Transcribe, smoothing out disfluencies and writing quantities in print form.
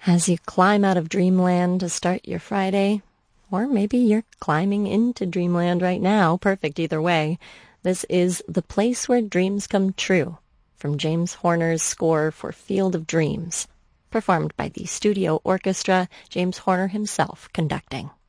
As you climb out of dreamland to start your Friday, or maybe you're climbing into dreamland right now, perfect either way, this is The Place Where Dreams Come True, from James Horner's score for Field of Dreams, performed by the studio orchestra, James Horner himself conducting.